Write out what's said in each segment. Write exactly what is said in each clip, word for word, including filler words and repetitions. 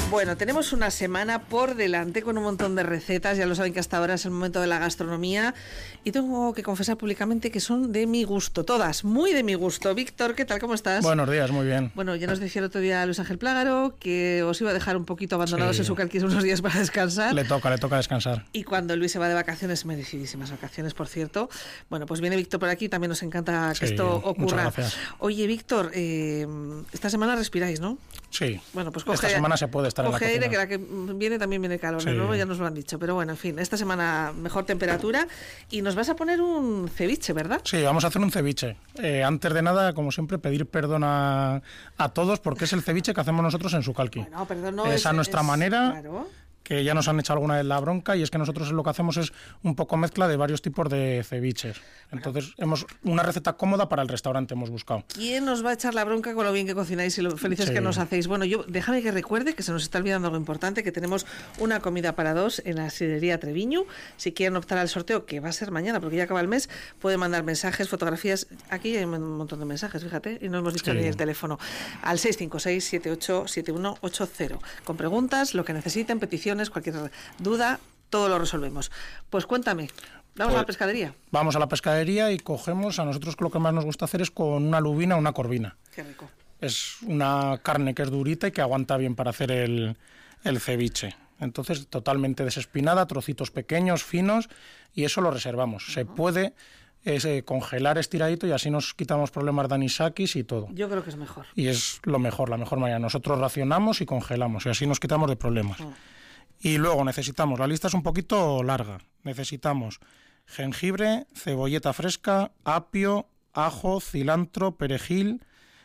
Bueno, tenemos una semana por delante con un montón de recetas. Ya lo saben que hasta ahora es el momento de la gastronomía y tengo que confesar públicamente que son de mi gusto, todas, muy de mi gusto. Víctor, ¿qué tal? ¿Cómo estás? Buenos días, muy bien. Bueno, ya nos decía el otro día Luis Ángel Plágaro que os iba a dejar un poquito abandonados Sí. en su calquis unos días para descansar. Le toca, le toca descansar. Y cuando Luis se va de vacaciones, merecidísimas vacaciones, por cierto, bueno, pues viene Víctor por aquí, también nos encanta que Sí, esto ocurra. muchas gracias. Oye, Víctor, eh, esta semana respiráis, ¿no? Sí, Bueno, pues coge, esta semana se puede estar en la coge aire, cocina. que la que viene también viene calor, Sí. ¿no? Ya nos lo han dicho, pero bueno, en fin, esta semana mejor temperatura y nos vas a poner un ceviche, ¿verdad? Sí, vamos a hacer un ceviche. Eh, antes de nada, como siempre, pedir perdón a, a todos porque es el ceviche que hacemos nosotros en Sucalqui. Bueno, perdón, no es, es a nuestra es- manera, Claro. que ya nos han echado alguna vez la bronca, y es que nosotros lo que hacemos es un poco mezcla de varios tipos de ceviches. Entonces, hemos una receta cómoda para el restaurante hemos buscado. ¿Quién nos va a echar la bronca con lo bien que cocináis y lo felices Sí. que nos hacéis? Bueno, yo déjame que recuerde que se nos está olvidando algo importante, que tenemos una comida para dos en la sidrería Treviño. Si quieren optar al sorteo, que va a ser mañana porque ya acaba el mes, pueden mandar mensajes, fotografías. Aquí hay un montón de mensajes, fíjate, y no hemos dicho Sí. ni el teléfono. Al seis cinco seis, siete ocho siete uno ocho cero. Con preguntas, lo que necesiten, peticiones, cualquier duda, todo lo resolvemos. Pues cuéntame, ¿vamos a la Pues- pescadería? Vamos a la pescadería y cogemos, a nosotros lo que más nos gusta hacer es con una lubina o una corvina. Qué rico. Es una carne que es durita y que aguanta bien para hacer el, el ceviche. Entonces, totalmente desespinada, trocitos pequeños, finos, y eso lo reservamos. Se puede es, eh, congelar estiradito y así nos quitamos problemas de anisakis y todo. Yo creo que es mejor. Y es lo mejor, la mejor manera. Nosotros racionamos y congelamos y así nos quitamos de problemas. Oh. Y luego necesitamos, la lista es un poquito larga, necesitamos jengibre, cebolleta fresca, apio, ajo, cilantro, perejil,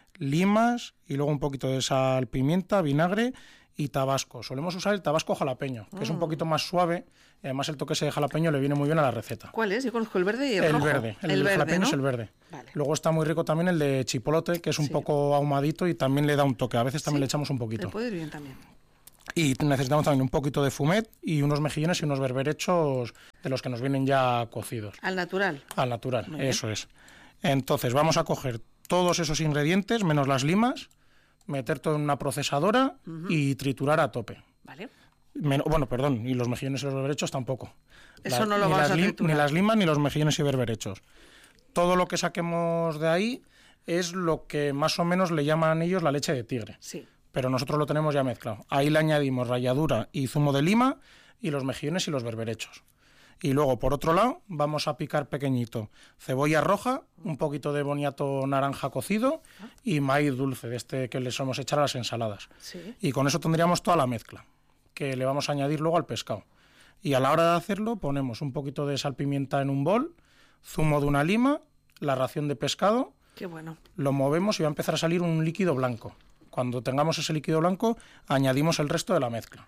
limas y luego un poquito de sal, pimienta, vinagre y tabasco. Solemos usar el tabasco jalapeño, que es un poquito más suave y además el toque ese de jalapeño le viene muy bien a la receta. ¿Cuál es? Yo conozco el verde y el, El rojo. verde, el, el verde, jalapeño ¿no? es el verde. Vale. Luego está muy rico también el de chipolote, que es un Sí. poco ahumadito y también le da un toque. A veces también Sí. le echamos un Le poquito. puede ir bien también. Y necesitamos también un poquito de fumet y unos mejillones y unos berberechos de los que nos vienen ya cocidos. Al natural. Al natural, Muy bien. eso es. Entonces vamos a coger todos esos ingredientes, menos las limas, meter todo en una procesadora y triturar a tope. Vale. Men- bueno, perdón, y los mejillones y los berberechos tampoco. Eso no lo ni vamos las a lim- triturar. Ni las limas ni los mejillones y berberechos. Todo lo que saquemos de ahí es lo que más o menos le llaman ellos la leche de tigre. Sí. Pero nosotros lo tenemos ya mezclado. Ahí le añadimos ralladura y zumo de lima y los mejillones y los berberechos. Y luego, por otro lado, vamos a picar pequeñito cebolla roja, un poquito de boniato naranja cocido y maíz dulce, de este que le solemos echar a las ensaladas. Sí. Y con eso tendríamos toda la mezcla, que le vamos a añadir luego al pescado. Y a la hora de hacerlo, ponemos un poquito de sal pimienta en un bol, zumo de una lima, la ración de pescado, Qué bueno. lo movemos y va a empezar a salir un líquido blanco. Cuando tengamos ese líquido blanco, añadimos el resto de la mezcla.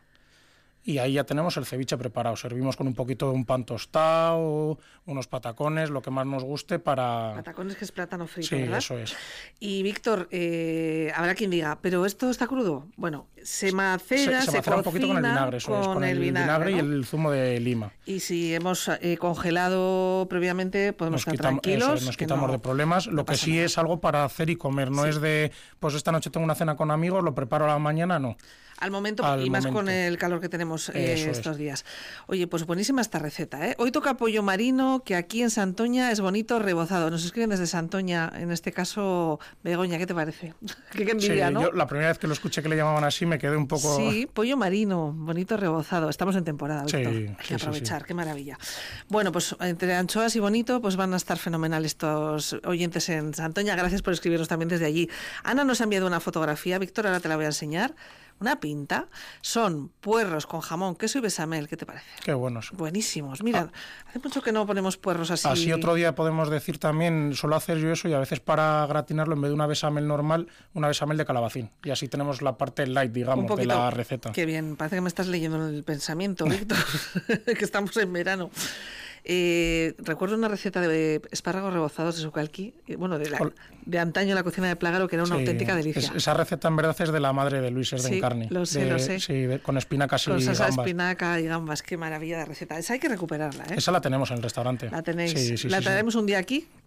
Y ahí ya tenemos el ceviche preparado. Servimos con un poquito de un pan tostado, unos patacones, lo que más nos guste para... Patacones, que es plátano frito, Sí, ¿verdad? eso es. Y Víctor, eh, habrá quien diga, ¿pero esto está crudo? Bueno, se macera, se, se, se macera un poquito con el cocina vinagre, eso es, con el vinagre, ¿no? y el zumo de lima. Y si hemos eh, congelado previamente, podemos Nos estar quitamos, tranquilos. eso es, nos que quitamos no- de problemas. no Lo que pasa sí nada. es algo para hacer y comer. No Sí. es de, pues esta noche tengo una cena con amigos, lo preparo a la mañana, no. Al momento, Al y más momento. con el calor que tenemos eh, Eso es. estos días. Oye, pues buenísima esta receta, ¿eh? Hoy toca pollo marino, que aquí en Santoña es bonito, rebozado. Nos escriben desde Santoña, en este caso, Begoña, ¿qué te parece? Qué envidia, Sí, ¿no? yo la primera vez que lo escuché que le llamaban así me quedé un poco... Sí, pollo marino, bonito rebozado. Estamos en temporada, Sí, Víctor. sí, Hay que sí, aprovechar, sí. qué maravilla. Bueno, pues entre anchoas y bonito, pues van a estar fenomenal estos oyentes en Santoña. Gracias por escribirnos también desde allí. Ana nos ha enviado una fotografía, Víctor, ahora te la voy a enseñar. Una pinta. Son puerros con jamón, queso y bechamel. ¿Qué te parece? Qué buenos. Buenísimos. Mira, hace mucho que no ponemos puerros así. Así otro día podemos decir también, suelo hacer yo eso y a veces para gratinarlo en vez de una bechamel normal, una bechamel de calabacín. Y así tenemos la parte light, Un digamos, de poquito. la receta. Qué bien, parece que me estás leyendo el pensamiento, Víctor, que estamos en verano. Eh, recuerdo una receta de espárragos rebozados de Sucalqui, eh, bueno, de, la, de antaño en la cocina de Plágaro, que era una Sí, auténtica delicia. Es, esa receta en verdad es de la madre de Luis, es de Sí, Encarni. lo sé, de, lo sé. Sí, de- con espinacas Con y salsa de gambas. espinaca y gambas, qué maravilla de receta. Esa hay que recuperarla, ¿eh? Esa la tenemos en el restaurante. La tenéis. Sí, sí, la sí, sí. traeremos un día aquí,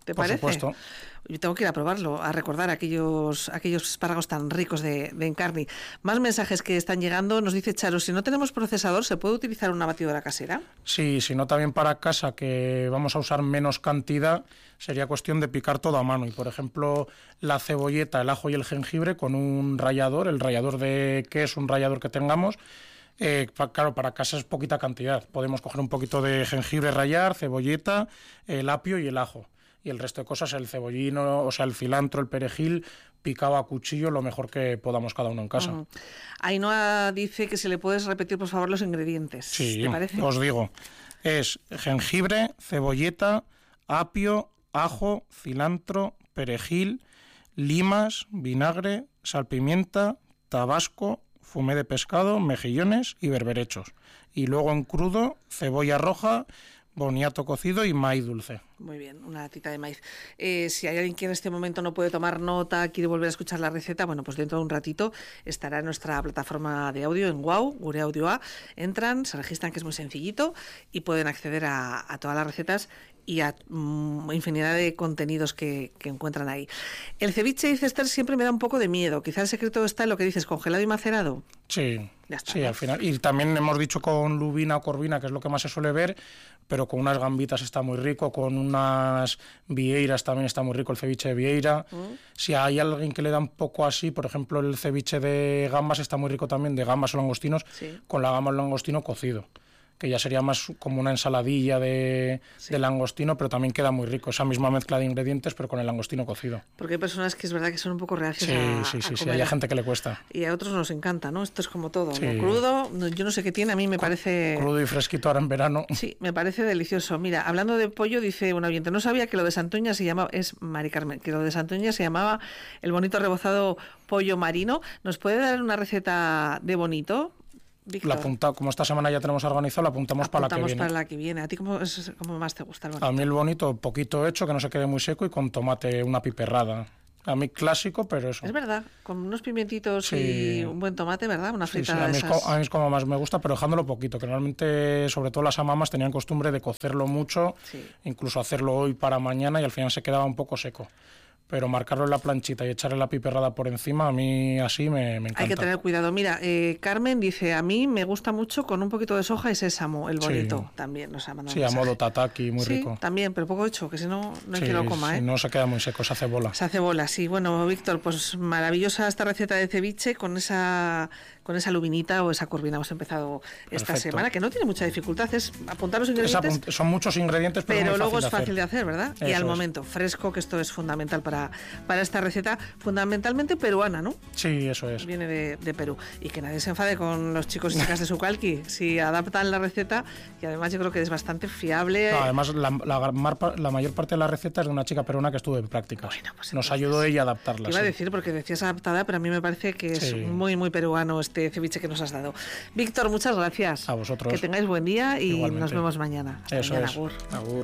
¿Te Por parece? supuesto. Yo tengo que ir a probarlo, a recordar aquellos aquellos espárragos tan ricos de, de Encarni. Más mensajes que están llegando. Nos dice Charo, si no tenemos procesador, ¿se puede utilizar una batidora casera? Sí, si no también para casa, que vamos a usar menos cantidad, sería cuestión de picar todo a mano. Y, por ejemplo, la cebolleta, el ajo y el jengibre con un rallador, el rallador de queso, un rallador que tengamos. Eh, pa, claro, para casa es poquita cantidad. Podemos coger un poquito de jengibre, rallar, cebolleta, el apio y el ajo. Y el resto de cosas, el cebollino, o sea, el cilantro, el perejil, picado a cuchillo, lo mejor que podamos cada uno en casa. Uh-huh. Ainhoa dice que si le puedes repetir, por favor, los ingredientes. Sí, ¿te parece? Os digo. Es jengibre, cebolleta, apio, ajo, cilantro, perejil, limas, vinagre, salpimienta, tabasco, fumé de pescado, mejillones y berberechos. Y luego en crudo, cebolla roja, boniato cocido y maíz dulce. Muy bien, una latita de maíz. Eh, si hay alguien que en este momento no puede tomar nota, quiere volver a escuchar la receta, bueno, pues dentro de un ratito estará en nuestra plataforma de audio en Wow, Gure Audio A. Entran, se registran, que es muy sencillito, y pueden acceder a, a todas las recetas y a mm, infinidad de contenidos que, que encuentran ahí. El ceviche, dice Esther, siempre me da un poco de miedo. Quizás el secreto está en lo que dices, congelado y macerado. Sí, ya está, sí, ¿no? Al final. Y también hemos dicho con lubina o corvina, que es lo que más se suele ver, pero con unas gambitas está muy rico, con unas vieiras también está muy rico el ceviche de vieira. Mm. Si hay alguien que le da un poco así, por ejemplo, el ceviche de gambas está muy rico también, de gambas o langostinos, sí. Con la gamba o langostino cocido, que ya sería más como una ensaladilla de, sí. de langostino, pero también queda muy rico, esa misma mezcla de ingredientes, pero con el langostino cocido. Porque hay personas que es verdad que son un poco reacias sí, a, sí, sí, a sí, comer. Hay gente que le cuesta. Y a otros nos encanta, ¿no? Esto es como todo, sí. ¿no? Crudo, yo no sé qué tiene, a mí me C- parece... Crudo y fresquito ahora en verano. Sí, me parece delicioso. Mira, hablando de pollo, dice un oyente, no sabía que lo de Santoña se llamaba, es Mari Carmen, que lo de Santoña se llamaba el bonito rebozado pollo marino. ¿Nos puede dar una receta de bonito? Víctor. La apunta, como esta semana ya tenemos organizado, la apuntamos, apuntamos para la que viene. para la que viene. ¿A ti cómo, es, cómo más te gusta el bonito? A mí el bonito, poquito hecho, que no se quede muy seco y con tomate, una piperrada. A mí clásico, pero eso. Es verdad, con unos pimientitos sí. y un buen tomate, ¿verdad? Una sí, fritada sí, a, mí de esas. Es como, a mí es como más me gusta, pero dejándolo poquito, que normalmente, sobre todo las amamas, tenían costumbre de cocerlo mucho, sí. incluso hacerlo hoy para mañana, y al final se quedaba un poco seco. Pero marcarlo en la planchita y echarle la piperrada por encima, a mí así me, me encanta. Hay que tener cuidado. Mira, eh, Carmen dice, a mí me gusta mucho con un poquito de soja y sésamo, el bonito, sí. también nos ha mandado Sí, a modo tataki, muy sí, rico. también, pero poco hecho, que si no, no hay sí, que lo coma, ¿eh? Si no se queda muy seco, se hace bola. Se hace bola, sí. Bueno, Víctor, pues maravillosa esta receta de ceviche con esa con esa lubinita o esa corvina. Hemos empezado esta Perfecto. semana, que no tiene mucha dificultad, es apuntar los ingredientes. Apunt- son muchos ingredientes, pero, pero muy luego fácil es fácil de hacer, de hacer ¿verdad? Eso y al es. momento, fresco, que esto es fundamental para, para esta receta, fundamentalmente peruana, ¿no? Sí, eso es. Viene de, de Perú. Y que nadie se enfade con los chicos y chicas de Sucalqui. Si adaptan la receta, y además yo creo que es bastante fiable. No, además, la, la, la mayor parte de la receta es de una chica peruana que estuvo en prácticas. Bueno, pues Nos entonces, ayudó ella a adaptarla. Iba sí. a decir, porque decías adaptada, pero a mí me parece que es sí. muy, muy peruano este ceviche que nos has dado. Víctor, muchas gracias. A vosotros. Que tengáis buen día y Igualmente. Nos vemos mañana. Hasta Eso mañana, es. Agur. Agur.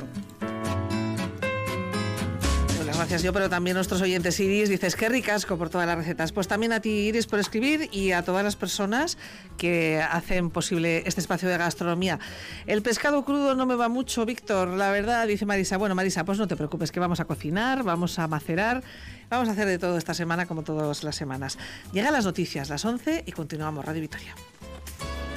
Gracias yo, pero también nuestros oyentes. Iris, dices, qué ricasco por todas las recetas. Pues también a ti, Iris, por escribir y a todas las personas que hacen posible este espacio de gastronomía. El pescado crudo no me va mucho, Víctor, la verdad, dice Marisa. Bueno, Marisa, pues no te preocupes, que vamos a cocinar, vamos a macerar, vamos a hacer de todo esta semana como todas las semanas. Llegan las noticias, las once, y continuamos Radio Vitoria.